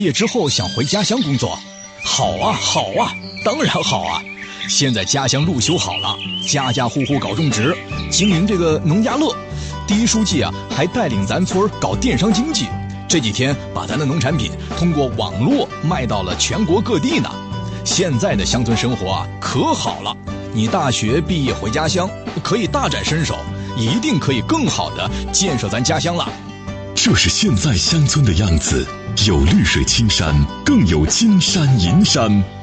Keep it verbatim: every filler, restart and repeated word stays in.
业之后想回家乡工作，好啊好啊，当然好啊！现在家乡路修好了，家家户户搞种植，经营这个农家乐。第一书记啊，还带领咱村搞电商经济，这几天把咱的农产品通过网络卖到了全国各地呢。现在的乡村生活啊，可好了！你大学毕业回家乡，可以大展身手，一定可以更好的建设咱家乡了。 这是现在乡村的样子，有绿水青山，更有金山银山。